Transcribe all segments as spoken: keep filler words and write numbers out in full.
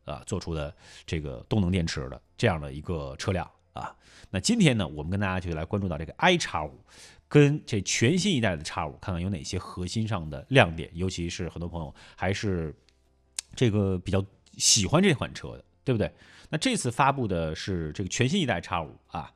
啊做出的这个动能电池的这样的一个车辆啊。那今天呢，我们跟大家就来关注到这个 i 叉五跟这全新一代的 X 五，看看有哪些核心上的亮点，尤其是很多朋友还是这个比较喜欢这款车的，对不对？那这次发布的是这个全新一代 X 五啊。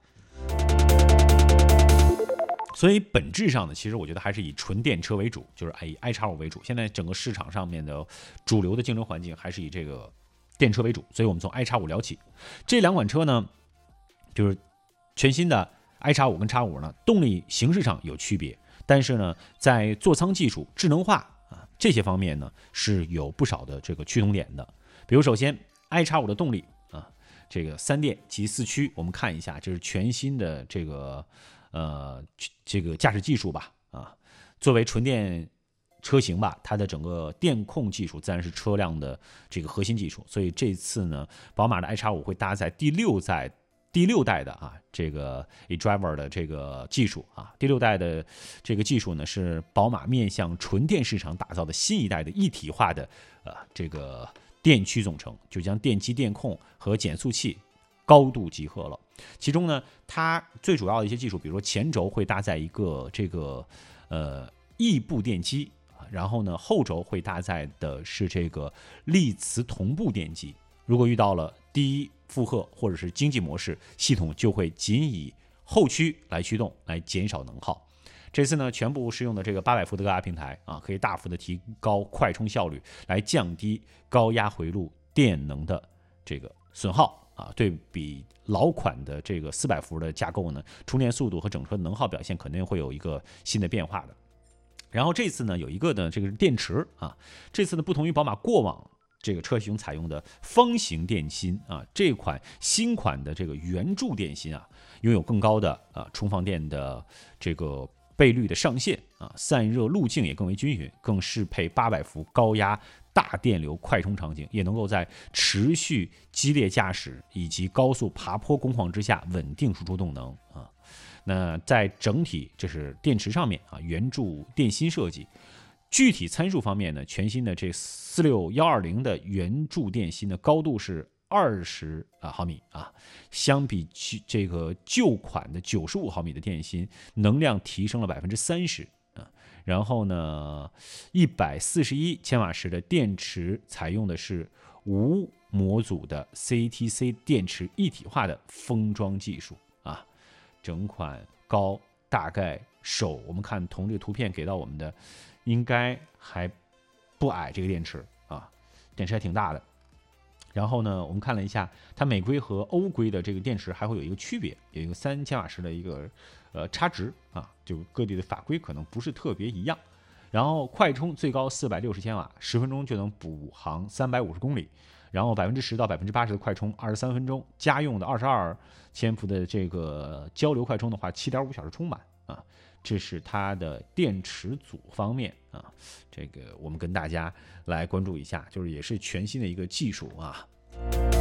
所以本质上呢，其实我觉得还是以纯电车为主，就是以 i 叉五为主。现在整个市场上面的主流的竞争环境还是以这个电车为主，所以我们从 i 叉五聊起。这两款车呢，就是全新的 i 叉五跟 X 五呢，动力形式上有区别，但是呢，在座舱技术、智能化啊这些方面呢，是有不少的这个趋同点的。比如首先 i 叉五的动力啊，这个三电及四驱，我们看一下，这是全新的这个。呃，这个驾驶技术吧，啊，作为纯电车型吧，它的整个电控技术自然是车辆的这个核心技术。所以这次呢，宝马的 i 叉五会搭载第六代第六代的啊这个 eDriver 的这个技术啊，第六代的这个技术呢是宝马面向纯电市场打造的新一代的一体化的呃这个电驱总成，就将电机、电控和减速器高度集合了。其中呢，它最主要的一些技术，比如说前轴会搭载一个这个呃异步电机，然后呢后轴会搭载的是这个力磁同步电机。如果遇到了低负荷或者是经济模式，系统就会仅以后驱来驱动，来减少能耗。这次呢，全部是用的这个八百伏的高压平台啊，可以大幅的提高快充效率，来降低高压回路电能的这个损耗。啊，对比老款的这个四百伏的架构呢，充电速度和整车能耗表现肯定会有一个新的变化的。然后这次呢，有一个呢，这个电池啊，这次呢不同于宝马过往这个车型采用的方形电芯啊，这款新款的这个圆柱电芯啊，拥有更高的啊充放电的这个倍率的上限啊，散热路径也更为均匀，更适配八百伏高压大电流快充场景，也能够在持续激烈驾驶以及高速爬坡工况之下稳定输出动能啊。那在整体这是电池上面啊，圆柱电芯设计。具体参数方面呢，全新的这四六一二零的圆柱电芯的高度是二十毫米啊，相比这个旧款的九十五毫米的电芯，能量提升了百分之三十。然后呢，一百四十一千瓦时的电池采用的是无模组的 C T C 电池一体化的封装技术啊。整款高大概手，我们看从这个图片给到我们的，应该还不矮这个电池啊，电池还挺大的。然后呢，我们看了一下，它美规和欧规的这个电池还会有一个区别，有一个三千瓦时的一个呃差值啊，就各地的法规可能不是特别一样。然后快充最高四百六十千瓦，十分钟就能补航三百五十公里。然后百分之十到百分之八十的快充，二十三分钟。家用的二十二千伏的这个交流快充的话，七点五小时充满啊。这是它的电池组方面啊，这个我们跟大家来关注一下，就是也是全新的一个技术啊。